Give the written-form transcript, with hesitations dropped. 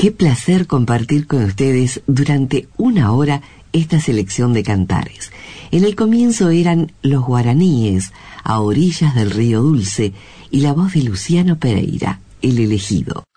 Qué placer compartir con ustedes durante una hora esta selección de cantares. En el comienzo eran los guaraníes, a orillas del río Dulce, y la voz de Luciano Pereira, el elegido.